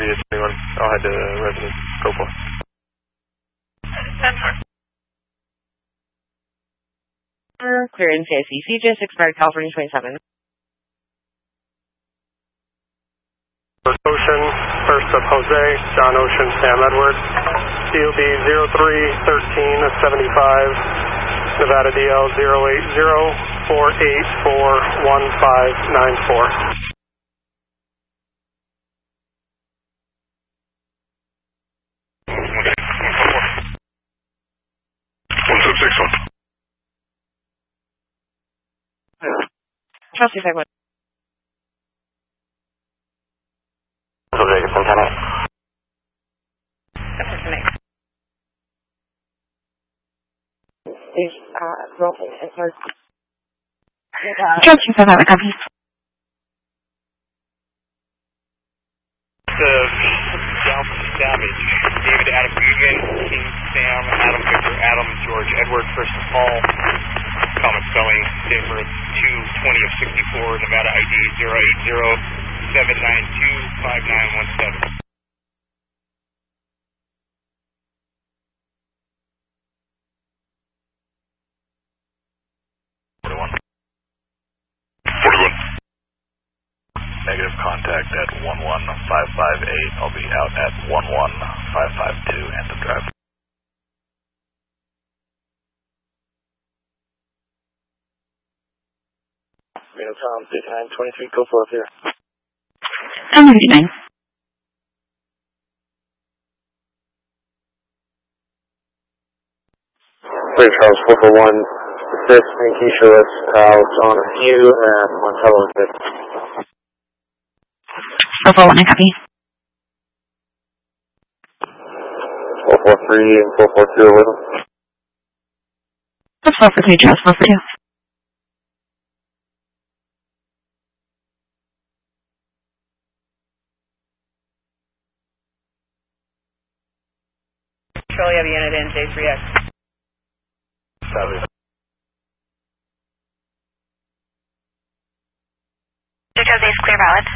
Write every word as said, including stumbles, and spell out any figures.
thirty to twenty-one. I'll head to residence. Go for it. ten four. Clearance A C C J six Guard California twenty-seven. First Ocean, first up Jose, John Ocean, Sam Edward. C O B zero three thirteen seventy-five, Nevada D L zero eight zero four eight four one five nine four. one six six one. Chelsea five one. Vegas one ten eight. That's tonight. Is uh rolling and starts. Chelsea five one. Copy. The Down Savage, David Adam Egan, King Sam, Adam Victor, Adam George Edward, first of all, common spelling, date of birth two twenty of sixty-four, Nevada I D zero eight zero seven nine two five nine one seven. forty-one. forty-one. Negative contact at one one five five eight. I'll be out at one one five five two Anthem Drive. Reno Tom, fifty-nine twenty-three, go for it here. I'm fifty-nine. Clear Charles four four one, assist, and Keisha, let's out on a few, and one fellow assist. four four one, I copy. four four three and four four two are with him. That's four for three, Charles, four for two. Charlie, have a unit in J three X. Savvy. Jose is clear valid.